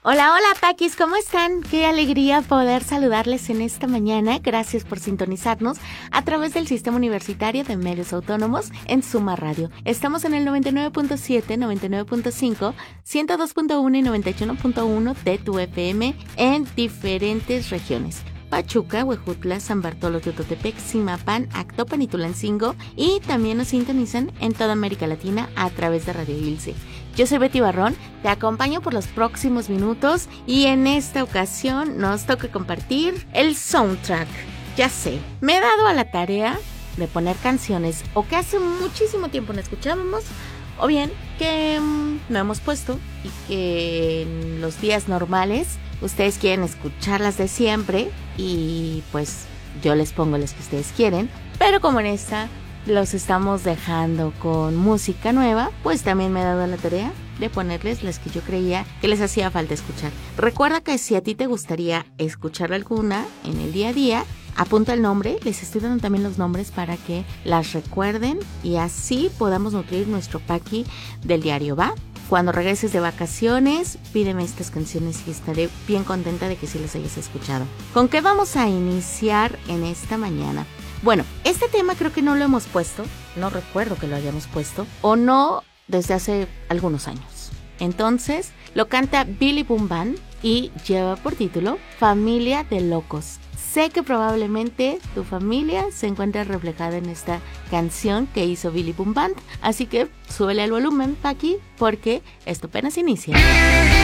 Hola, hola, Paquis, ¿cómo están? Qué alegría poder saludarles en esta mañana. Gracias por sintonizarnos a través del Sistema Universitario de Medios Autónomos en Suma Radio. Estamos en el 99.7, 99.5, 102.1 y 91.1 de tu FM en diferentes regiones. Pachuca, Huejutla, San Bartolo, Teototepec, Zimapán, Actopan y Tulancingo, y también nos sintonizan en toda América Latina a través de Radio Ilse. Yo soy Betty Barrón, te acompaño por los próximos minutos y en esta ocasión nos toca compartir el soundtrack. Ya sé, me he dado a la tarea de poner canciones o que hace muchísimo tiempo no escuchábamos, o bien que no hemos puesto y que en los días normales ustedes quieren escucharlas de siempre y pues yo les pongo las que ustedes quieren, pero como en esta los estamos dejando con música nueva, pues también me he dado la tarea de ponerles las que yo creía que les hacía falta escuchar. Recuerda que si a ti te gustaría escuchar alguna en el día a día, apunta el nombre, les estoy dando también los nombres para que las recuerden y así podamos nutrir nuestro paqui del diario, ¿va? Cuando regreses de vacaciones, pídeme estas canciones y estaré bien contenta de que sí las hayas escuchado. ¿Con qué vamos a iniciar en esta mañana? Bueno, este tema creo que no lo hemos puesto, no recuerdo que lo hayamos puesto, o no desde hace algunos años. Entonces, lo canta Billy Boom Band y lleva por título Familia de Locos. Sé que probablemente tu familia se encuentra reflejada en esta canción que hizo Billy Boom Band, así que súbele el volumen, Paqui, porque esto apenas inicia.